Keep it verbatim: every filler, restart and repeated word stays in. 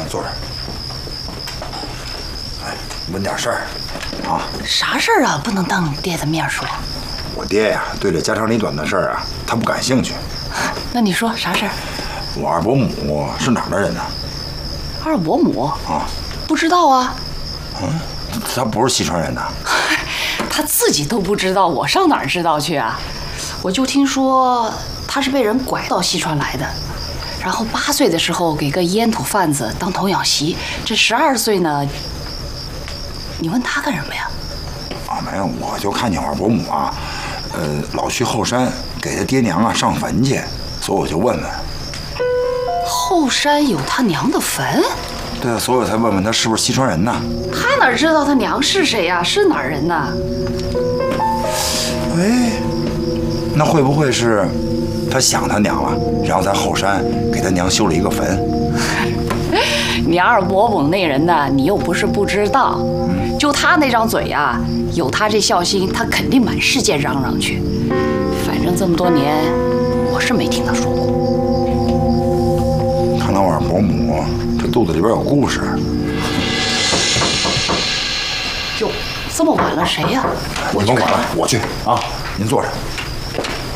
坐着。哎，问点事儿，啊？ 啥事儿啊？不能当爹的面说。 我爹呀，对这家长里短的事儿啊，他不感兴趣。 那你说啥事儿？ 我二伯母是哪儿的人呢？ 二伯母啊？ 不知道啊。 嗯，他不是西川人呐。 他自己都不知道，我上哪儿知道去啊？我就听说他是被人拐到西川来的，然后八岁的时候给个烟土贩子当童养媳，这十二岁呢，你问他干什么呀？ 啊，没有，我就看见我二伯母啊，呃，老去后山给他爹娘啊上坟去，所以我就问问。 后山有他娘的坟？ 对啊，所以我才问问他是不是西川人呢？ 他哪知道他娘是谁呀？是哪儿人呢？ 哎，那会不会是他想他娘了，然后在后山给他娘修了一个坟？ 你二伯母那人呢，你又不是不知道，就他那张嘴呀，有他这孝心，他肯定满世界嚷嚷去。反正这么多年，我是没听他说过。 看来我二伯母这肚子里边有故事。 哟，这么晚了，谁呀？ 你甭管了，我去啊！您坐着。